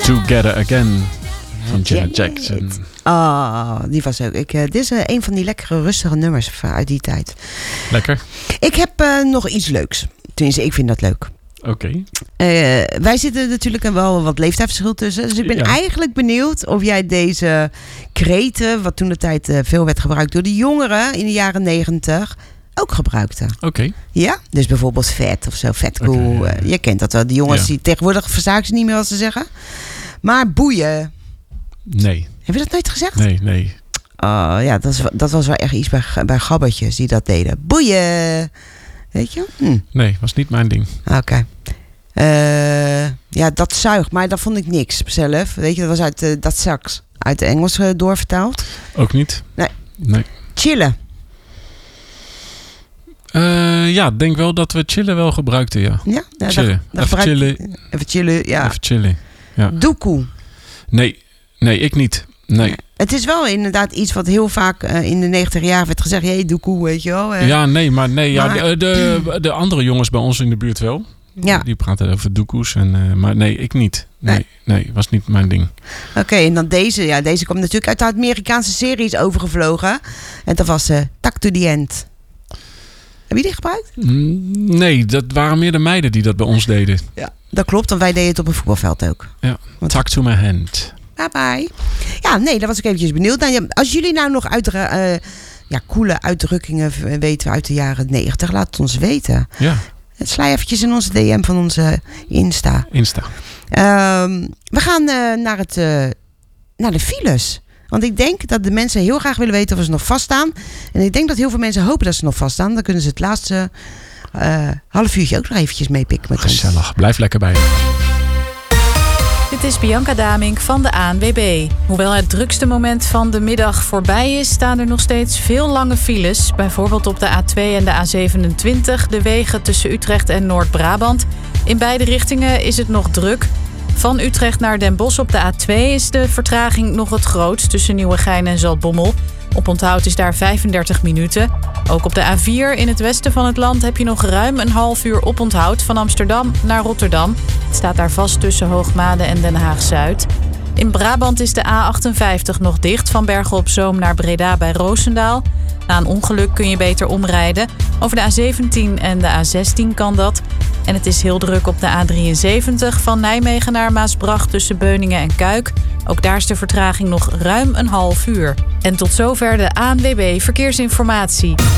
Together Again van Janet Jackson. Oh, die was ook. Dit is een van die lekkere, rustige nummers uit die tijd. Lekker. Ik heb nog iets leuks. Tenminste, ik vind dat leuk. Oké. Wij zitten natuurlijk wel wat leeftijdsverschil tussen. Dus ik ben eigenlijk benieuwd of jij deze kreten, wat toen de tijd veel werd gebruikt door de jongeren in de jaren 90, ook gebruikte. Oké. Ja? Dus bijvoorbeeld vet of zo, vet cool. Okay, je kent dat wel. De jongens die tegenwoordig verzaken ze niet meer wat ze zeggen. Maar boeien. Nee. Heb je dat nooit gezegd? Nee. Oh ja, dat was wel echt iets bij gabbertjes die dat deden. Boeien. Weet je? Nee, was niet mijn ding. Oké. Ja, dat zuigt. Maar dat vond ik niks zelf. Weet je, dat was uit dat sax. Uit het Engels doorvertaald. Ook niet? Nee. Chillen. Ja, ik denk wel dat we chillen wel gebruikten, ja. Ja? Chillen. Even chillen. Even chillen, ja. Even chillen, ja. Doekoe. Nee, ik niet. Nee. Het is wel inderdaad iets wat heel vaak in de 90 jaar werd gezegd. Hey, doekoe, weet je wel. Maar de andere jongens bij ons in de buurt wel. Ja. Die praten over doekoes. Maar nee, ik niet. Nee, was niet mijn ding. Oké, en dan deze. Ja, deze kwam natuurlijk uit de Amerikaanse series overgevlogen. En dat was Tak to the End. Heb je die gebruikt? Nee, dat waren meer de meiden die dat bij ons deden. Ja, dat klopt, want wij deden het op een voetbalveld ook. Ja, tak to my hand. Bye bye. Ja, nee, daar was ik eventjes benieuwd naar. Als jullie nou nog coole uitdrukkingen weten uit de jaren 90, laat het ons weten. Ja. Sla eventjes in onze DM van onze Insta. We gaan naar de files. Want ik denk dat de mensen heel graag willen weten of ze nog vaststaan. En ik denk dat heel veel mensen hopen dat ze nog vaststaan. Dan kunnen ze het laatste half uurtje ook nog eventjes meepikken met ons. Gezellig, blijf lekker bij. Dit is Bianca Damink van de ANWB. Hoewel het drukste moment van de middag voorbij is, staan er nog steeds veel lange files. Bijvoorbeeld op de A2 en de A27, de wegen tussen Utrecht en Noord-Brabant. In beide richtingen is het nog druk. Van Utrecht naar Den Bosch op de A2 is de vertraging nog het grootst tussen Nieuwegein en Zaltbommel. Oponthoud is daar 35 minuten. Ook op de A4 in het westen van het land heb je nog ruim een half uur oponthoud van Amsterdam naar Rotterdam. Het staat daar vast tussen Hoogmade en Den Haag-Zuid. In Brabant is de A58 nog dicht van Bergen op Zoom naar Breda bij Roosendaal. Na een ongeluk kun je beter omrijden. Over de A17 en de A16 kan dat. En het is heel druk op de A73 van Nijmegen naar Maasbracht tussen Beuningen en Kuik. Ook daar is de vertraging nog ruim een half uur. En tot zover de ANWB Verkeersinformatie.